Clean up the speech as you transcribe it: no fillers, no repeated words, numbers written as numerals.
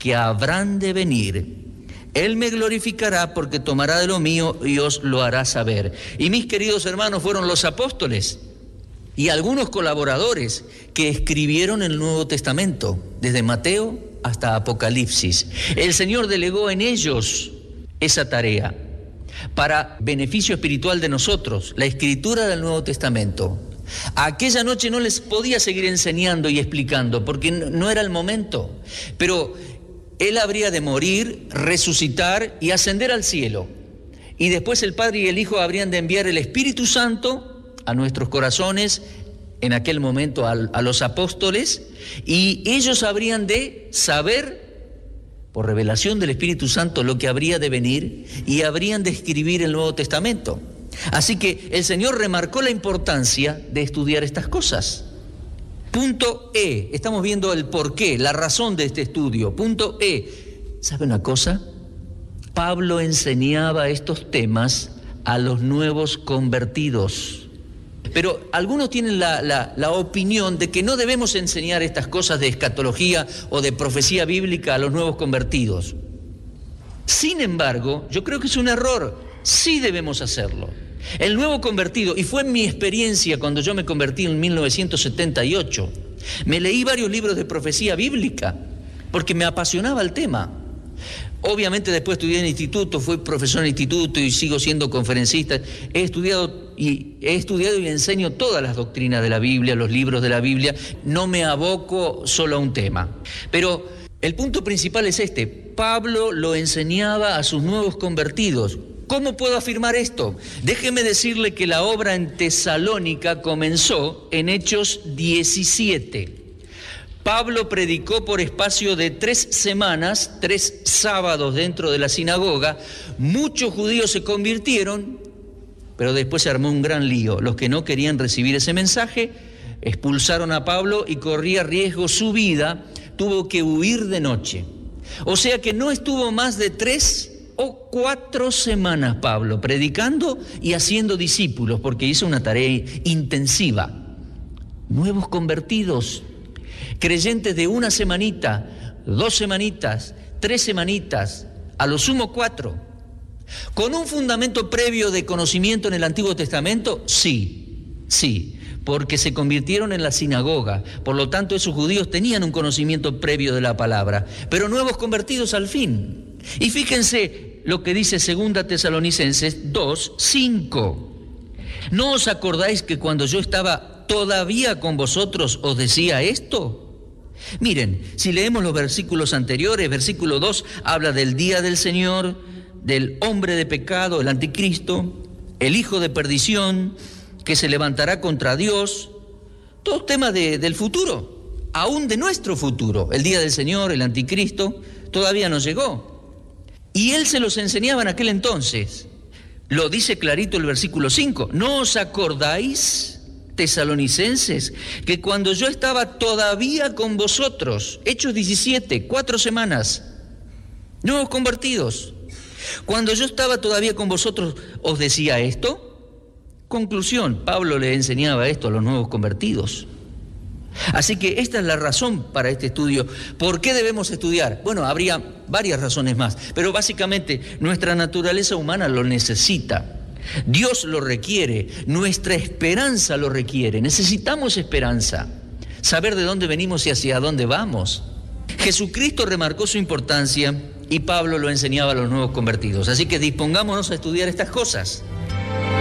que habrán de venir. Él me glorificará porque tomará de lo mío y os lo hará saber. Y mis queridos hermanos, fueron los apóstoles y algunos colaboradores que escribieron el Nuevo Testamento, desde Mateo hasta Apocalipsis. El Señor delegó en ellos esa tarea para beneficio espiritual de nosotros, la escritura del Nuevo Testamento. Aquella noche no les podía seguir enseñando y explicando porque no era el momento, pero Él habría de morir, resucitar y ascender al cielo. Y después el Padre y el Hijo habrían de enviar el Espíritu Santo a nuestros corazones, en aquel momento a los apóstoles, y ellos habrían de saber, por revelación del Espíritu Santo, lo que habría de venir, y habrían de escribir el Nuevo Testamento. Así que el Señor remarcó la importancia de estudiar estas cosas. Punto E, estamos viendo el porqué, la razón de este estudio. Punto E, ¿sabe una cosa? Pablo enseñaba estos temas a los nuevos convertidos. Pero algunos tienen la opinión de que no debemos enseñar estas cosas de escatología o de profecía bíblica a los nuevos convertidos. Sin embargo, yo creo que es un error. Sí debemos hacerlo. El nuevo convertido, y fue mi experiencia cuando yo me convertí en 1978, me leí varios libros de profecía bíblica porque me apasionaba el tema. Obviamente después estudié en instituto, fui profesor en instituto y sigo siendo conferencista. He estudiado y enseño todas las doctrinas de la Biblia, los libros de la Biblia. No me aboco solo a un tema. Pero el punto principal es este. Pablo lo enseñaba a sus nuevos convertidos. ¿Cómo puedo afirmar esto? Déjeme decirle que la obra en Tesalónica comenzó en Hechos 17. Pablo predicó por espacio de 3 semanas, 3 sábados dentro de la sinagoga. Muchos judíos se convirtieron, pero después se armó un gran lío. Los que no querían recibir ese mensaje expulsaron a Pablo y corría riesgo su vida. Tuvo que huir de noche. O sea que no estuvo más de 3 o 4 semanas Pablo predicando y haciendo discípulos, porque hizo una tarea intensiva. Nuevos convertidos, creyentes de 1 semanita, 2 semanitas, 3 semanitas, a lo sumo 4. ¿Con un fundamento previo de conocimiento en el Antiguo Testamento? Sí, porque se convirtieron en la sinagoga. Por lo tanto, esos judíos tenían un conocimiento previo de la palabra, pero nuevos convertidos al fin. Y fíjense lo que dice 2 Tesalonicenses 2:5. ¿No os acordáis que cuando yo estaba todavía con vosotros os decía esto? Miren, si leemos los versículos anteriores, versículo 2 habla del día del Señor, del hombre de pecado, el anticristo, el hijo de perdición, que se levantará contra Dios. Todos temas del futuro, aún de nuestro futuro. El día del Señor, el anticristo, todavía no llegó. Y él se los enseñaba en aquel entonces. Lo dice clarito el versículo 5. ¿No os acordáis, tesalonicenses, que cuando yo estaba todavía con vosotros, Hechos 17, 4 semanas, nuevos convertidos, cuando yo estaba todavía con vosotros, os decía esto? Conclusión, Pablo le enseñaba esto a los nuevos convertidos. Así que esta es la razón para este estudio. ¿Por qué debemos estudiar? Bueno, habría varias razones más, pero básicamente nuestra naturaleza humana lo necesita. Dios lo requiere, nuestra esperanza lo requiere. Necesitamos esperanza, saber de dónde venimos y hacia dónde vamos. Jesucristo remarcó su importancia y Pablo lo enseñaba a los nuevos convertidos. Así que dispongámonos a estudiar estas cosas.